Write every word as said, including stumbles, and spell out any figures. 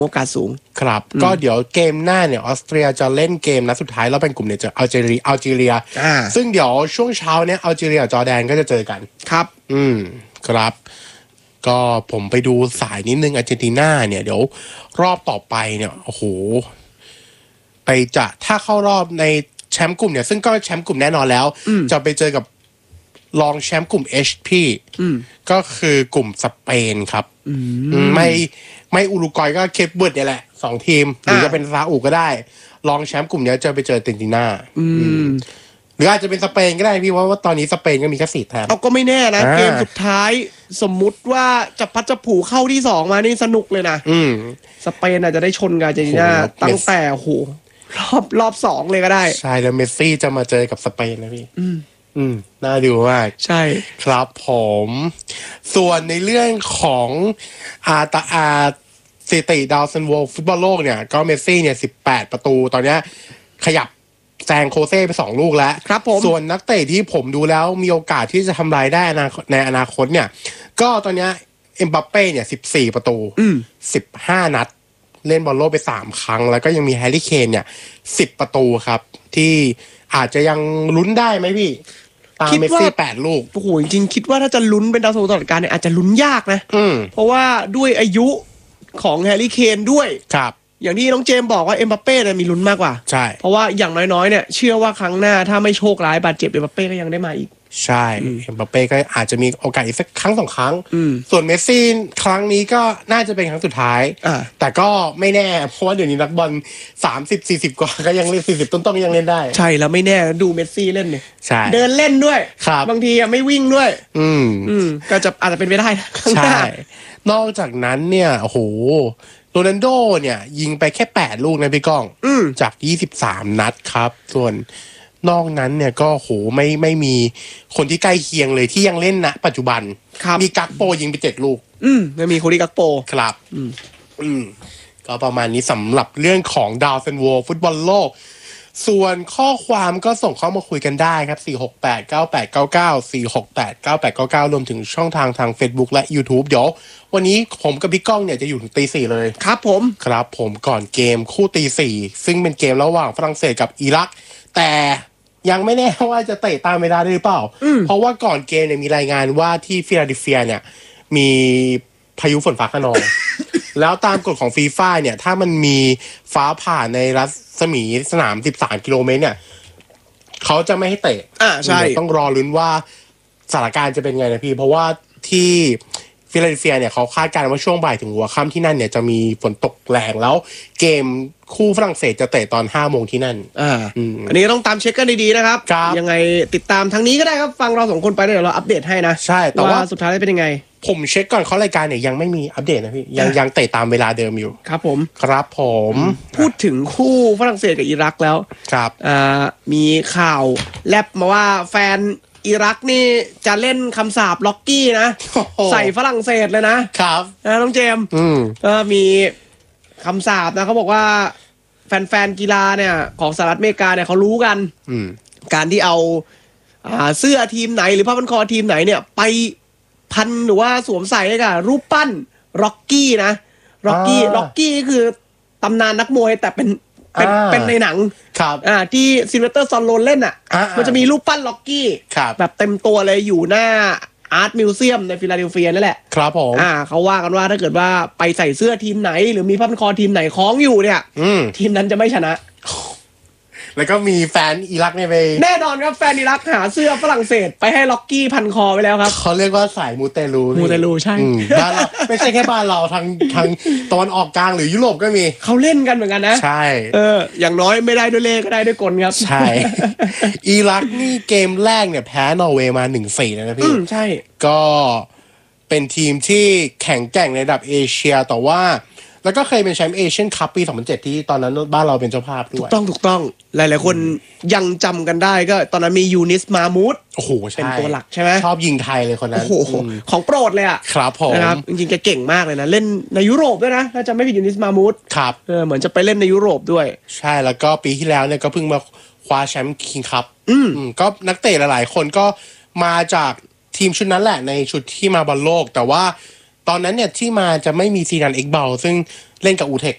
โอกาสสูงครับก็เดี๋ยวเกมหน้าเนี่ยออสเตรียจะเล่นเกมนัดสุดท้ายแล้วเป็นกลุ่มเนี่ยจะอัลจีเรียอัลจีเรียซึ่งเดี๋ยวช่วงเช้าเนี่ยอัลจีเรียจอร์แดนก็จะเจอกันครับอืมครับก็ผมไปดูสายนิดนึงอาร์เจนตินาเนี่ยเดี๋ยวรอบต่อไปเนี่ยโอ้โหไปจะถ้าเข้ารอบในแชมป์กลุ่มเนี่ยซึ่งก็แชมป์กลุ่มแน่นอนแล้วจะไปเจอกับรองแชมป์กลุ่ม H พี่ก็คือกลุ่มสเปนครับไม่ไม่อุรุกวัยก็เคปเวิร์ดเนี่ยแหละสองทีมหรือจะเป็นซาอุก็ได้รองแชมป์กลุ่มนี้จะไปเจออาร์เจนตินาหรืออาจจะเป็นสเปนก็ได้พี่ว่าว่าตอนนี้สเปนก็มีแค่สี่แต้มเอาก็ไม่แน่นะเกมสุดท้ายสมมุติว่าจะพัดจะผูเข้าที่สองมานี่สนุกเลยนะสเปนอาจจะได้ชนกับอาร์เจนตินาตั้งแต่โหรอบรอบสองเลยก็ได้ใช่แล้วเมสซี่จะมาเจอกับสเปนนะพี่อืมน่าดูมากใช่ครับผมส่วนในเรื่องของอาตาอาสถิติดาวซันโวฟุตบอลโลกเนี่ยก็เมสซี่เนี่ยสิบแปดประตูตอนนี้ขยับแซงโคเซ่ไปสองลูกแล้วครับผมส่วนนักเตะที่ผมดูแล้วมีโอกาสที่จะทำลายได้ในอนาคตเนี่ยก็ตอนนี้เอ็มบัปเป้เนี่ยสิบสี่ประตูสิบห้านัดเล่นบอลโลกไปสามครั้งแล้วก็ยังมีแฮร์รี่เคนเนี่ยสิบประตูครับที่อาจจะยังลุ้นได้ไหมพี่ตามเมสซี่แปดลูกโอ้โหจริงๆคิดว่าถ้าจะลุ้นเป็นดาวซันโวตลอดกาลเนี่ยอาจจะลุ้นยากนะเพราะว่าด้วยอายุของแฮร์รี่เคนด้วยครับอย่างที่น้องเจมบอกว่าเอ็มบัปเป้เนี่ยมีลุ้นมากกว่าใช่เพราะว่าอย่างน้อยๆเนี่ยเชื่อว่าครั้งหน้าถ้าไม่โชคร้ายบาดเจ็บเอ็มบัปเป้ก็ยังได้มาอีกใช่เอ็มบัปเป้ก็อาจจะมีโอกาสอีกสักครั้งสองครั้งส่วนเมสซี่ครั้งนี้ก็น่าจะเป็นครั้งสุดท้ายแต่ก็ไม่แน่เพราะว่าเดี๋ยวนี้นักบอลสามสิบ สี่สิบกว่าก็ยังเล่นสี่สิบต้นๆยังเล่นได้ใช่แล้วไม่แน่ดูเมสซี่เล่นเนี่ยใช่เดินเล่นด้วยบางทีอ่ะไม่วิ่งด้วยอืมอืมก็จะอาจจะเป็นไปได้ใช่นอกจากนั้นเนี่ยโอ้โหโรนัลโดเนี่ยยิงไปแค่แปดลูกนะพี่ก้องจากยี่สิบสามนัดครับส่วนนอกนั้นเนี่ยก็โหไม่ไม่มีคนที่ใกล้เคียงเลยที่ยังเล่นนะปัจจุบันมีกักโปยิงไปเจ็ดลูกอืมไม่มีโคดิกักโปครับอืมอืมก็ประมาณนี้สำหรับเรื่องของดาวซันโวฟุตบอลโลกส่วนข้อความก็ส่งเข้ามาคุยกันได้ครับสี่ หก แปด เก้า แปด เก้า เก้า สี่ หก แปด เก้า แปด เก้า เก้ารวมถึงช่องทางทาง Facebook และ YouTube เดี๋ยววันนี้ผมกับพี่ก้องเนี่ยจะอยู่ถึงตีสี่เลยครับผมครับผมก่อนเกมคู่ตีสี่ซึ่งเป็นเกมระหว่างฝรั่งเศสกับอิรักแต่ยังไม่แน่ว่าจะเตะตามเวลาได้หรือเปล่าเพราะว่าก่อนเกมเนี่ยมีรายงานว่าที่ฟิลาเดลเฟียเนี่ยมีพายุฝนฟ้าคะนอง แล้วตามกฎของฟีฟ่าเนี่ยถ้ามันมีฟ้าผ่าในรัศมีสนามสิบสามกิโลเมตรเนี่ยเขาจะไม่ให้เตะอ่าใช่ต้องรอลุ้นว่าสถานการณ์จะเป็นไงนะพี่เพราะว่าที่ฟิลาเดลเฟียเนี่ยเขาคาดการณ์ว่าช่วงบ่ายถึงหัวค่ำที่นั่นเนี่ยจะมีฝนตกแรงแล้วเกมคู่ฝรั่งเศสจะเตะตอนห้าโมงที่นั่นอ่าอันนี้ต้องตามเช็คกันดีๆนะครับยังไงติดตามทางนี้ก็ได้ครับฟังเราสองคนไปเดี๋ยวเราอัปเดตให้นะใช่แต่ว่าสุดท้ายเป็นยังไงผมเช็คก่อนเขารายการเนี่ยยังไม่มีอัปเดตนะพี่ยังยังเตะตามเวลาเดิมอยู่ครับผมครับผมพูดถึงคู่ฝรั่งเศสกับอิรักแล้วครับอ่ามีข่าวแลบมาว่าแฟนอิรักนี่จะเล่นคำสาปล็อกกี้นะใส่ฝรั่งเศสเลยนะครับนะน้องเจมส์ก็มีคำสาปนะเขาบอกว่าแฟนๆกีฬาเนี่ยของสหรัฐอเมริกาเนี่ยเขารู้กันการที่เอาเสื้อทีมไหนหรือผ้าพันคอทีมไหนเนี่ยไปพันหรือว่าสวมใส่ให้กับรูปปั้นร็อกกี้นะร็อกกี้ร็อกกี้คือตำนานนักมวยแต่เป็นเป็นเป็นในหนังครับอ่าที่ซิลเวสเตอร์ซอนโลนเล่นอ่ะมันจะมีรูปปั้นล็อกกี้แบบเต็มตัวเลยอยู่หน้าอาร์ตมิวเซียมในฟิลาเดลเฟียนั่นแหละครับผมอ่าเขาว่ากันว่าถ้าเกิดว่าไปใส่เสื้อทีมไหนหรือมีผ้าพันคอทีมไหนคล้องอยู่เนี่ยทีมนั้นจะไม่ชนะแล้วก็มีแฟนอิรักเนี่ยไปแน่นอนครับแฟนอิรักหาเสื้อฝรั่งเศสไปให้ล็อกกี้พันคอไปแล้วครับเขาเรียกว่าสายมูเตลูมูเตลูใช่บ้านเราไม่ใช่แค่บ้านเราทางทางตะวันออกกลางหรือยุโรปก็มีเขาเล่นกันเหมือนกันนะใช่เอออย่างน้อยไม่ได้ด้วยเล่ก็ได้ด้วยกลครับใช่อิรักนี่เกมแรกเนี่ยแพ้นอร์เวย์มา หนึ่งสี่ นะพี่ใช่ก็เป็นทีมที่แข็งแกร่งในระดับเอเชียแต่ว่าแล้วก็เคยเป็นแชมป์เอเชียนคัพปีสองพันเจ็ดที่ตอนนั้นบ้านเราเป็นเจ้าภาพด้วยถูกต้องถูกต้องหลายๆคนยังจำกันได้ก็ตอนนั้นมียูนิสมามูดโอ้โหเป็นตัวหลักใช่ไหมชอบยิงไทยเลยคนนั้นโอ้โหของโปรดเลยอ่ะครับผมนะครับจริงๆแกเก่งมากเลยนะเล่นในยุโรปด้วยนะถ้าจะไม่ผิดยูนิสมามูดครับเออเหมือนจะไปเล่นในยุโรปด้วยใช่แล้วก็ปีที่แล้วเนี่ยก็เพิ่งมาคว้าแชมป์คิงคัพก็นักเตะหลายๆคนก็มาจากทีมชุดนั้นแหละในชุดที่มาบอลโลกแต่ว่าตอนนั้นเนี่ยที่มาจะไม่มีซีดานเอ็กเบลซึ่งเล่นกับอูเทค